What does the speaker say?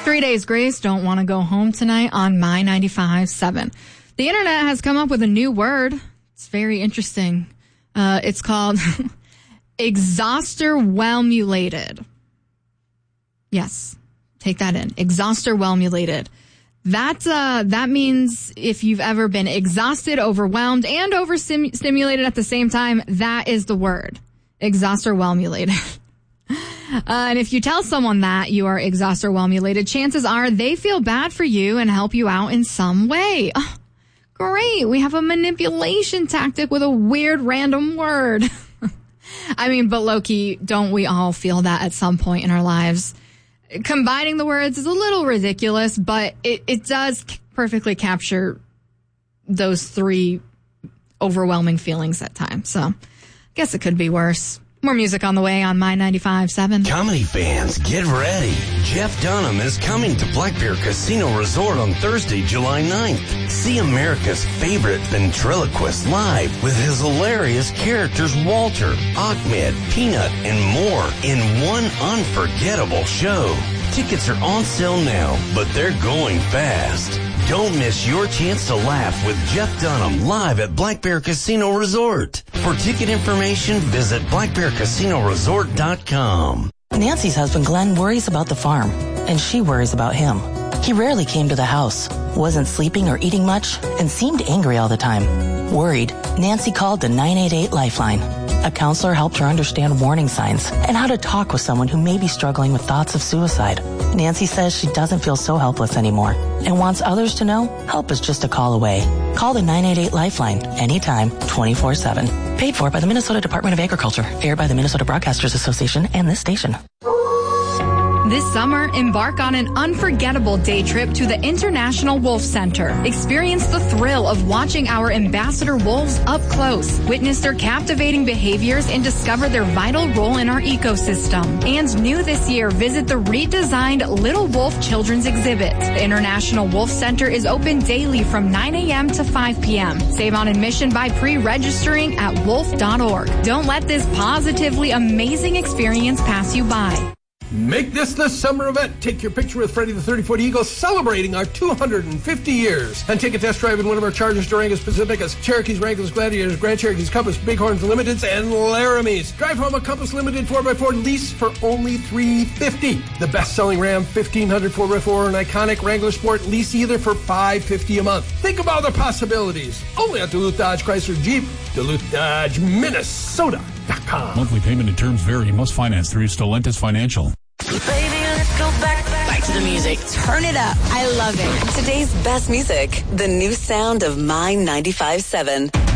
3 Days Grace, Don't Want to Go Home Tonight on My 95.7. The internet has come up with a new word. It's very interesting. It's called exhaustor-whelmulated. Yes, take that in. Exhaustor-whelmulated. That means if you've ever been exhausted, overwhelmed, and overstimulated at the same time, that is the word. Exhaustor-whelmulated. And if you tell someone that you are exhaustor-whelmulated, chances are they feel bad for you and help you out in some way. Oh, great. We have a manipulation tactic with a weird random word. I mean, but low-key, don't we all feel that at some point in our lives? Combining the words is a little ridiculous, but it does perfectly capture those three overwhelming feelings at times. So I guess it could be worse. More music on the way on My 95.7. Comedy fans, get ready. Jeff Dunham is coming to Black Bear Casino Resort on Thursday, July 9th. See America's favorite ventriloquist live with his hilarious characters Walter, Ahmed, Peanut, and more in one unforgettable show. Tickets are on sale now, but they're going fast. Don't miss your chance to laugh with Jeff Dunham live at Black Bear Casino Resort. For ticket information, visit blackbearcasinoresort.com. Nancy's husband Glenn worries about the farm, and she worries about him. He rarely came to the house, wasn't sleeping or eating much, and seemed angry all the time. Worried, Nancy called the 988 Lifeline. A counselor helped her understand warning signs and how to talk with someone who may be struggling with thoughts of suicide. Nancy says she doesn't feel so helpless anymore and wants others to know help is just a call away. Call the 988 Lifeline anytime, 24/7. Paid for by the Minnesota Department of Agriculture. Aired by the Minnesota Broadcasters Association and this station. This summer, embark on an unforgettable day trip to the International Wolf Center. Experience the thrill of watching our ambassador wolves up close. Witness their captivating behaviors and discover their vital role in our ecosystem. And new this year, visit the redesigned Little Wolf Children's Exhibit. The International Wolf Center is open daily from 9 a.m. to 5 p.m. Save on admission by pre-registering at wolf.org. Don't let this positively amazing experience pass you by. Make this the summer event. Take your picture with Freddie the 30-foot Eagle celebrating our 250 years. And take a test drive in one of our Chargers, Durangos, Pacificas, Cherokees, Wranglers, Gladiators, Grand Cherokees, Compass, Bighorns, Limiteds, and Laramies. Drive home a Compass Limited 4x4 lease for only $350. The best-selling Ram 1500 4x4 and iconic Wrangler Sport lease either for $550 a month. Think of all the possibilities. Only at Duluth Dodge Chrysler Jeep. Duluth Dodge, Minnesota.com. Monthly payment and terms vary. Must finance through Stellantis Financial. Baby, let's go back to the music. Turn it up. I love it. Today's best music, the new sound of My 95.7.